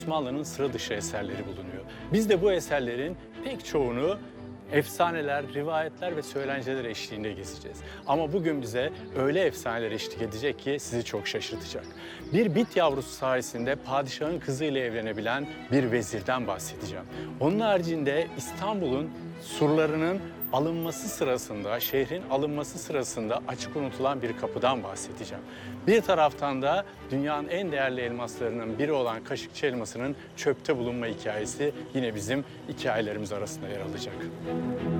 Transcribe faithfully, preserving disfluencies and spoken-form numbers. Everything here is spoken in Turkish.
Osmanlı'nın sıra dışı eserleri bulunuyor. Biz de bu eserlerin pek çoğunu efsaneler, rivayetler ve söylenceler eşliğinde gezeceğiz. Ama bugün bize öyle efsaneler eşlik edecek ki sizi çok şaşırtacak. Bir bit yavrusu sayesinde padişahın kızıyla evlenebilen bir vezirden bahsedeceğim. Onun haricinde İstanbul'un surlarının alınması sırasında, şehrin alınması sırasında açık unutulan bir kapıdan bahsedeceğim. Bir taraftan da dünyanın en değerli elmaslarının biri olan Kaşıkçı elmasının çöpte bulunma hikayesi yine bizim hikayelerimiz arasında yer alacak.